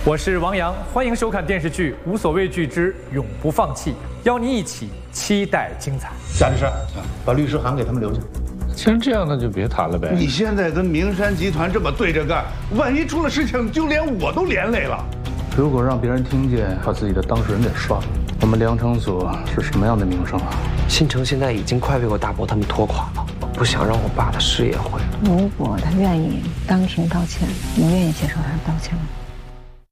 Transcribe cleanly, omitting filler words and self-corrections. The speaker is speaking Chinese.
我是王阳，欢迎收看电视剧《无所畏惧之永不放弃》，邀你一起期待精彩。 贾律师，把律师函给他们留下。 既然这样，那就别谈了呗。 你现在跟明山集团这么对着干，万一出了事情，就连我都连累了。 如果让别人听见，把自己的当事人给刷了，我们良城组是什么样的名声啊？ 新城现在已经快被我大伯他们拖垮了，我不想让我爸的事业毁了。 如果他愿意当庭道歉，你愿意接受他的道歉吗？